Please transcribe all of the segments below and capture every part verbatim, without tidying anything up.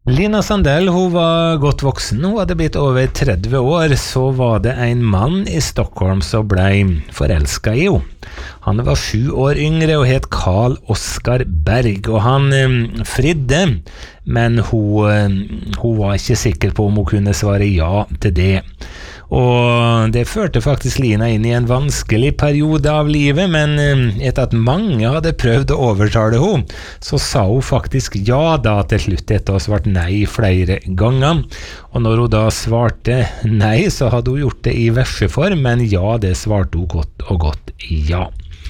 Lina Sandell, hun var godt voksen, hun hadde blitt over tretti år, så var det en mann i Stockholm som ble forelsket i henne. Han var sju år yngre og het Carl Oskar Berg, og han um, fridde, men hun, um, hun var ikke sikker på om hun kunne svare ja til det. Og det førte faktisk Lina inn i en vanskelig periode av livet, men etter at mange hadde prøvd å overtale henne, så sa hun faktisk ja da til slutt etter å ha svart nei flere ganger. Og når hun da svarte nei, så hadde hun gjort det i verseform, men ja, det svarte hun godt og godt ja.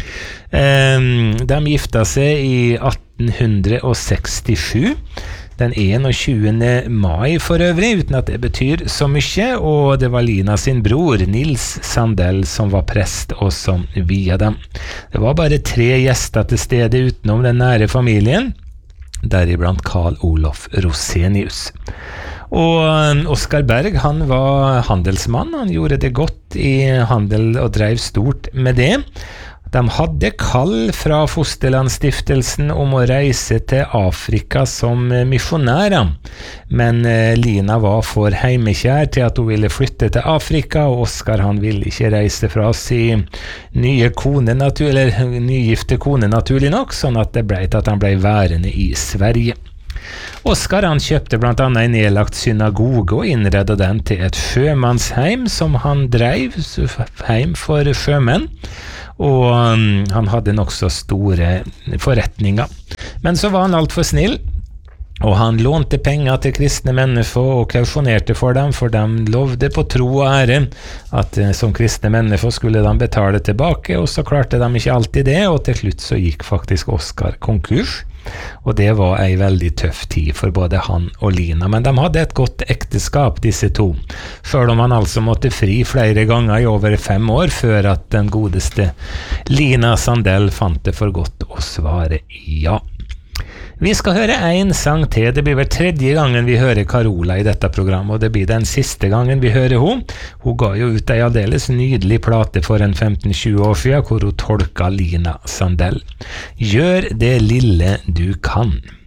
De gifta seg i atten sekstisju, den enogtjuende mai for øvrig, uten at det betyr så mye, og det var Lina sin bror, Nils Sandell, som var prest og som via dem. Det var bare tre gjester til stede utenom den nære familien, deriblant Carl Olof Rosenius. Og Oskar Berg, han var handelsmann, han gjorde det godt i handel og drev stort med det. De hadde kall fra Fosterlandsstiftelsen om å reise til Afrika som misjonærer, men Lina var for heimekjær til at hun ville flytte til Afrika, og Oskar han ville ikke reise fra sin nye kone, natur, eller nygifte kone naturlig nok, sånn at det ble til at han ble værende i Sverige. Oskar han kjøpte blant annet en nedlagt synagoge og innredet den til et sjømannsheim som han drev, heim for sjømenn, og um, han hadde nok så store forretninger. Men så var han alt for snill, og han lånte penger til kristne mennesker og kausjonerte for dem, for de lovde på tro og ære at uh, som kristne mennesker skulle de betale tilbake, og så klarte de ikke alltid det, og til slutt så gikk faktisk Oskar konkurs. Og det var ei veldig tøff tid for både han og Lina, men de hadde et godt ekteskap, disse to, selv om han altså måtte fri flere ganger i over fem år før at den godeste Lina Sandell fant det for godt å svare ja. Vi skal høre en sang til. Det blir vel tredje gangen vi hører Carola i dette programmet, og det blir den siste gangen vi hører hun. Hun ga jo ut ei aldeles nydelig plate for en femten tjue år siden, hvor hun tolka Lina Sandell. Gjør det lille du kan.